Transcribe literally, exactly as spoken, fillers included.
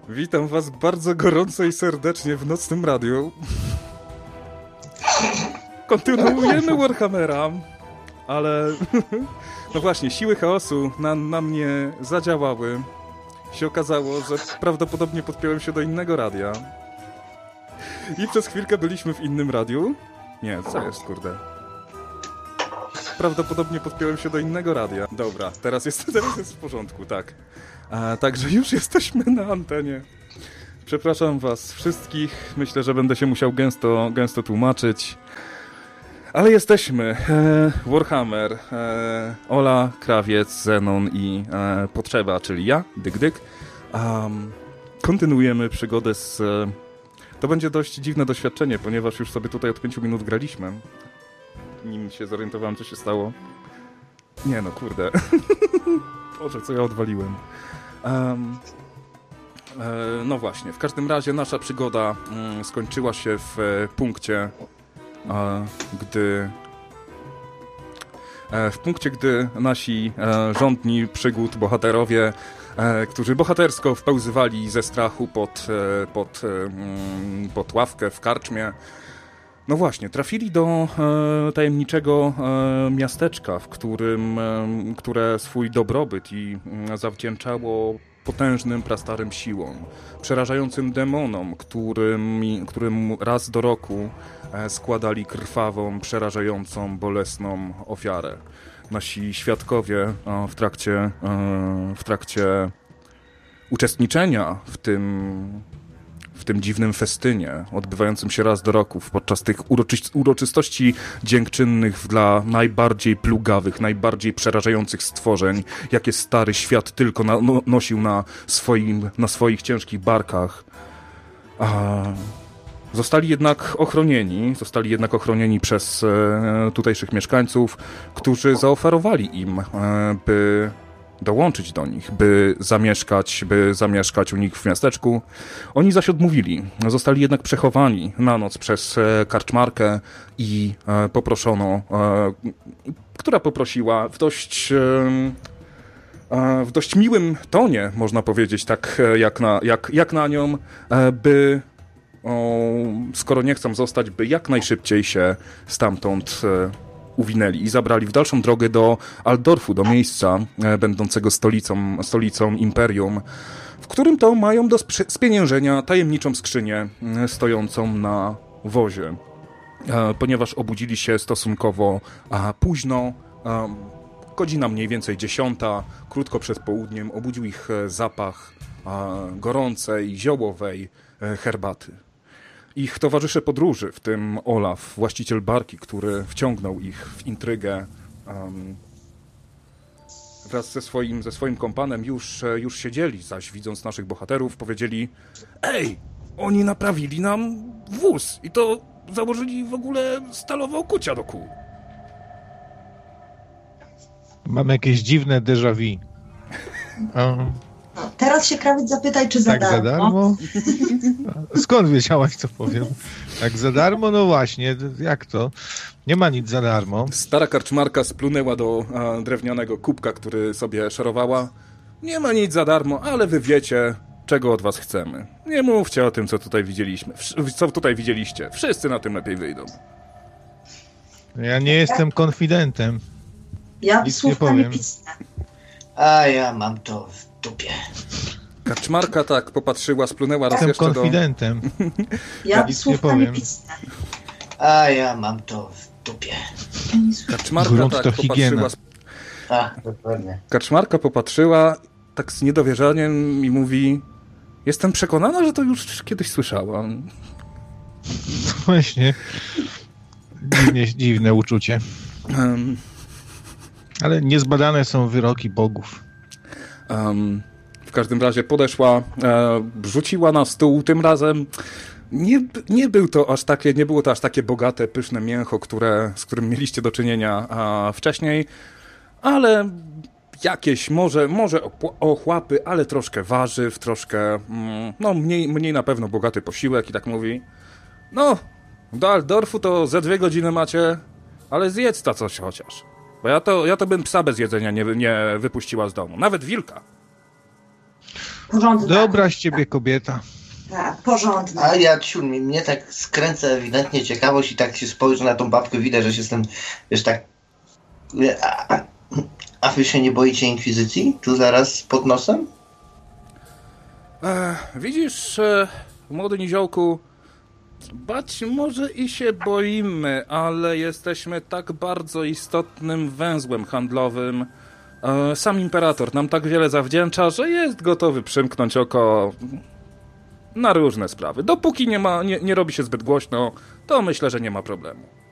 Witam was bardzo gorąco i serdecznie w Nocnym Radiu. Kontynuujemy Warhammera, ale no właśnie, siły chaosu na, na mnie zadziałały. Się okazało, że prawdopodobnie podpiąłem się do innego radia. I przez chwilkę byliśmy w innym radiu. Nie, co jest, kurde? Prawdopodobnie podpiąłem się do innego radia. Dobra, teraz jest, teraz jest w porządku, tak. A, także już jesteśmy na antenie. Przepraszam was wszystkich. Myślę, że będę się musiał gęsto, gęsto tłumaczyć. Ale jesteśmy. E, Warhammer, e, Ola, Krawiec, Zenon i e, Potrzeba, czyli ja, Dyk Dyk. Um, kontynuujemy przygodę z... E, to będzie dość dziwne doświadczenie, ponieważ już sobie tutaj od pięciu minut graliśmy. Nim się zorientowałem, co się stało. Nie no, kurde. Boże, co ja odwaliłem. Um, e, no właśnie, w każdym razie nasza przygoda mm, skończyła się w e, punkcie, e, gdy... E, w punkcie, gdy nasi e, rządni przygód bohaterowie, e, którzy bohatersko wpełzywali ze strachu pod, e, pod, e, pod ławkę w karczmie, no właśnie, trafili do e, tajemniczego e, miasteczka, w którym, e, które swój dobrobyt i e, zawdzięczało potężnym, prastarym siłom, przerażającym demonom, którym, którym raz do roku e, składali krwawą, przerażającą, bolesną ofiarę. Nasi świadkowie e, w trakcie, e, w trakcie uczestniczenia w tym w tym dziwnym festynie, odbywającym się raz do roku, podczas tych uroczy- uroczystości dziękczynnych dla najbardziej plugawych, najbardziej przerażających stworzeń, jakie stary świat tylko na- no- nosił na, swoim, na swoich ciężkich barkach. A... Zostali jednak ochronieni, zostali jednak ochronieni przez e, tutejszych mieszkańców, którzy zaoferowali im, e, by dołączyć do nich, by zamieszkać, by zamieszkać u nich w miasteczku. Oni zaś odmówili. Zostali jednak przechowani na noc przez e, karczmarkę i e, poproszono, e, która poprosiła w dość, e, e, w dość miłym tonie, można powiedzieć, tak e, jak, na, jak, jak na nią, e, by o, skoro nie chcą zostać, by jak najszybciej się stamtąd e, uwinęli i zabrali w dalszą drogę do Altdorfu, do miejsca e, będącego stolicą, stolicą Imperium, w którym to mają do spieniężenia tajemniczą skrzynię e, stojącą na wozie. E, ponieważ obudzili się stosunkowo a, późno, a, godzina mniej więcej dziesiąta, krótko przed południem, obudził ich e, zapach a, gorącej, ziołowej e, herbaty. Ich towarzysze podróży, w tym Olaf, właściciel barki, który wciągnął ich w intrygę, um, wraz ze swoim, ze swoim kompanem już, już siedzieli, zaś widząc naszych bohaterów powiedzieli: ej, oni naprawili nam wóz i to założyli w ogóle stalowe okucia do kół. Mam jakieś dziwne déjà vu. Um. No, teraz się Krawiec zapytaj, czy za tak darmo. za darmo? Skąd wiedziałaś, co powiem? Tak za darmo? No właśnie, jak to? Nie ma nic za darmo. Stara karczmarka splunęła do a, drewnianego kubka, który sobie szarowała. Nie ma nic za darmo, ale wy wiecie, czego od was chcemy. Nie mówcie o tym, co tutaj widzieliśmy. Co tutaj widzieliście. Wszyscy na tym lepiej wyjdą. Ja nie jestem konfidentem. Ja Nic słówka nie nie powiem. pisnę. A ja mam to w dupie. Karczmarka tak popatrzyła, splunęła raz Jestem jeszcze do... konfidentem. Ja Nic nie słówka nie, powiem. pisnę. A ja mam to w dupie. Karczmarka Grunt tak to popatrzyła... higiena. A, dokładnie. Karczmarka popatrzyła tak z niedowierzaniem i mówi: jestem przekonana, że to już kiedyś słyszałam. Właśnie. Dziwnie, dziwne uczucie. Um, Ale niezbadane są wyroki bogów. um, w każdym razie podeszła, e, rzuciła na stół, tym razem nie, nie, był to aż takie, nie było to aż takie bogate, pyszne mięcho, które, z którym mieliście do czynienia a, wcześniej, ale jakieś, może, może ochłapy, ale troszkę warzyw, troszkę, mm, no mniej, mniej na pewno bogaty posiłek i tak mówi: no, do Altdorfu to ze dwie godziny macie, ale zjedz ta coś chociaż. Bo ja to, ja to bym psa bez jedzenia nie, nie wypuściła z domu. Nawet wilka. Porządna. Dobra z ciebie kobieta. Tak, porządna. A ja ciul, mnie, mnie tak skręca ewidentnie ciekawość i tak się spojrzę na tą babkę, widać, że się jestem, wiesz, tak... A, a, a wy się nie boicie inkwizycji? Tu zaraz pod nosem? E, widzisz, e, młody niziołku, bać może i się boimy, ale jesteśmy tak bardzo istotnym węzłem handlowym. E, sam imperator nam tak wiele zawdzięcza, że jest gotowy przymknąć oko na różne sprawy. Dopóki nie, ma, nie, nie robi się zbyt głośno, to myślę, że nie ma problemu.